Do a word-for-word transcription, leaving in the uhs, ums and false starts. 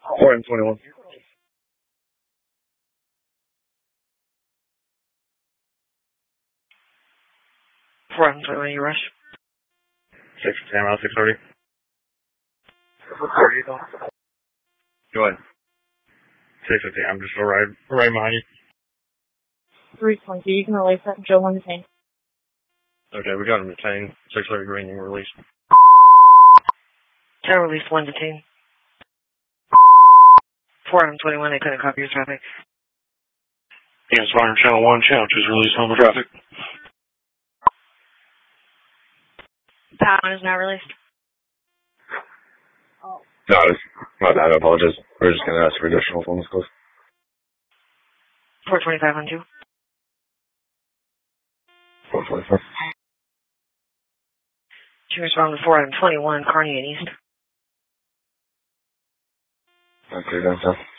four and twenty-one. four and twenty-one, you rush. six ten around six thirty. thirty, though. Go ahead. six fifty, I'm just right, right behind you. three twenty, you can release that. Joe on the tank. Okay, we got him detained. six thirty green, you can release. Can I release one detained? four and twenty-one, they couldn't copy your traffic. Yes, fire channel one, channel two's released on the traffic. That one is not released. Oh. No, it's my bad, I apologize. We're just gonna ask for additional phone calls. four twenty-five on two. four twenty-five. She was wrong to four and twenty-one, Carney and East. Okay, downtown.